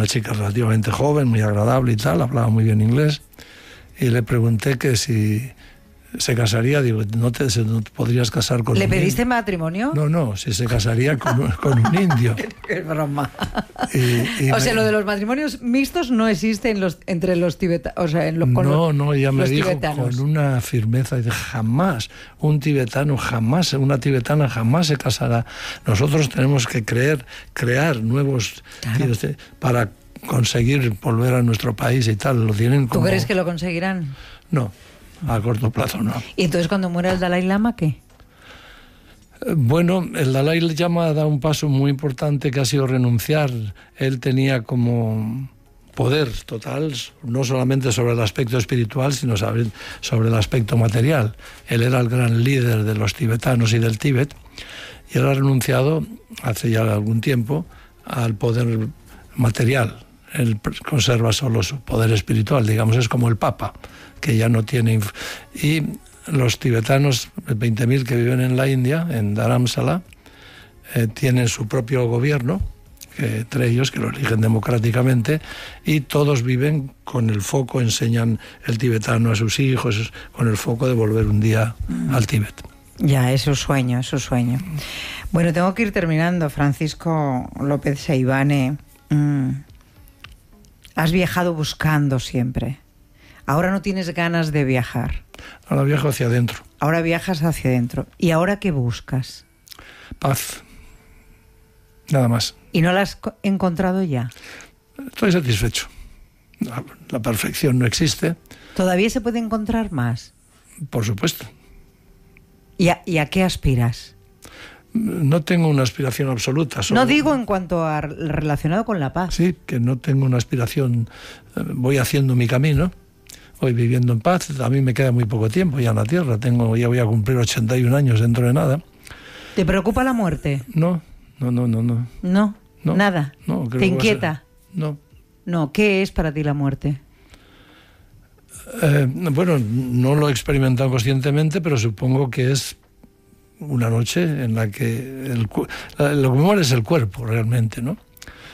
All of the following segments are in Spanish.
una chica relativamente joven, muy agradable y tal, hablaba muy bien inglés, y le pregunté que si se casaría. Digo, ¿no te podrías casar con ¿Le un pediste indio? matrimonio? No, si se casaría con un indio. Qué broma. Y O sea, lo de los matrimonios mixtos no existe entre los tibetanos, o sea, No, ella me dijo tibetanos. con una firmeza, dice, jamás, una tibetana jamás se casará. Nosotros tenemos que crear nuevos Claro. para conseguir volver a nuestro país y tal. Lo tienen como... ¿Tú crees que lo conseguirán? No, a corto plazo no. ¿Y entonces cuando muera el Dalai Lama qué? Bueno, el Dalai Lama da un paso muy importante que ha sido renunciar. Él tenía como poder total, no solamente sobre el aspecto espiritual, sino sobre el aspecto material. Él era el gran líder de los tibetanos y del Tíbet, y él ha renunciado hace ya algún tiempo al poder material. Él conserva solo su poder espiritual, digamos, es como el Papa, que ya no tiene... Y los tibetanos, 20.000 que viven en la India, en Dharamsala, tienen su propio gobierno, entre ellos, que lo eligen democráticamente, y todos viven con el foco, enseñan el tibetano a sus hijos, con el foco de volver un día al Tíbet. Ya, es su sueño, es su sueño. Bueno, tengo que ir terminando. Francisco López Seivane, has viajado buscando siempre. Ahora no tienes ganas de viajar. Ahora viajo hacia adentro. Ahora viajas hacia adentro. ¿Y ahora qué buscas? Paz. Nada más. ¿Y no la has encontrado ya? Estoy satisfecho. La perfección no existe, ¿Todavía se puede encontrar más? por supuesto. ¿Y a qué aspiras? No tengo una aspiración absoluta. No digo en cuanto a relacionado con la paz. Sí, que no tengo una aspiración. Voy haciendo mi camino, voy viviendo en paz. A mí me queda muy poco tiempo ya en la Tierra. Ya voy a cumplir 81 años dentro de nada. ¿Te preocupa la muerte? No. No, nada. No, creo ¿Te que va a ser- inquieta? No. No, ¿qué es para ti la muerte? Bueno, no lo he experimentado conscientemente, pero supongo que es una noche en la que lo que muere es el cuerpo realmente, ¿no?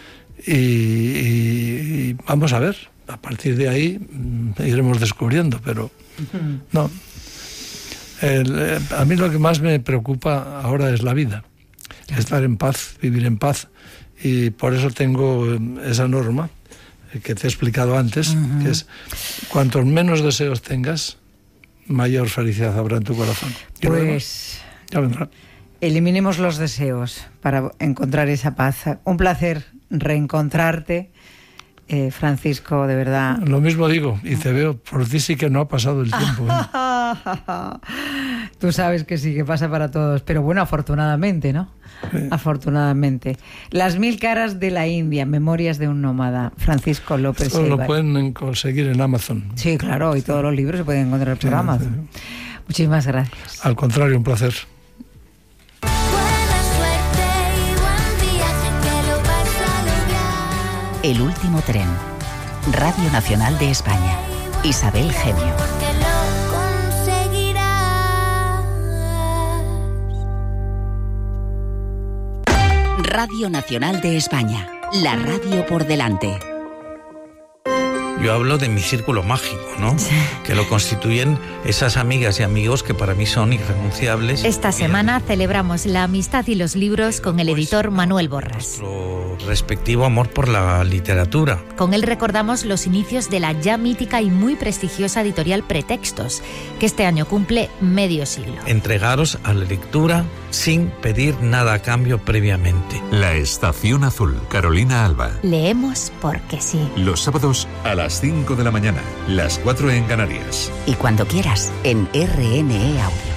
Y vamos a ver, a partir de ahí iremos descubriendo, pero no. A mí lo que más me preocupa ahora es la vida, estar en paz, vivir en paz, y por eso tengo esa norma que te he explicado antes, que es cuantos menos deseos tengas, mayor felicidad habrá en tu corazón. Y lo demás ya vendrá. Eliminemos los deseos para encontrar esa paz. Un placer reencontrarte, Francisco, de verdad. Lo mismo digo, y te veo, por ti sí que no ha pasado el tiempo. Tú sabes que sí, que pasa para todos, pero bueno, afortunadamente, ¿no? Sí. Afortunadamente. Las 1000 caras de la India, Memorias de un nómada, Francisco López Esto lo Seivane. pueden conseguir en Amazon. Sí, claro, y todos los libros se pueden encontrar por Amazon. Muchísimas gracias. Al contrario, un placer. Buena suerte y buen viaje, que lo vas a lograr. El último tren. Radio Nacional de España. Isabel Gemio. Porque lo conseguirás. Radio Nacional de España. La radio por delante. Yo hablo de mi círculo mágico, ¿no? Que lo constituyen esas amigas y amigos que para mí son irrenunciables. Esta semana celebramos la amistad y los libros con el editor Manuel Borras. Nuestro respectivo amor por la literatura. Con él recordamos los inicios de la ya mítica y muy prestigiosa editorial Pretextos, que este año cumple medio siglo. Entregaros a la lectura sin pedir nada a cambio previamente. La Estación Azul, Carolina Alba. Leemos porque sí. Los sábados a las 5 de la mañana, las 4 en Canarias. Y cuando quieras, en RNE Audio.